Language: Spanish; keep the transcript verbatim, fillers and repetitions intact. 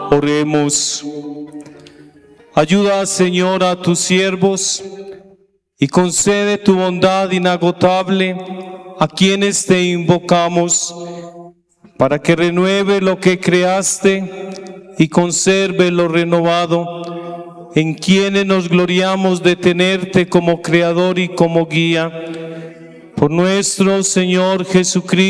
Oremos. Ayuda, Señor, a tus siervos y concede tu bondad inagotable a quienes te invocamos, para que renueve lo que creaste y conserve lo renovado, en quienes nos gloriamos de tenerte como Creador y como Guía. Por nuestro Señor Jesucristo,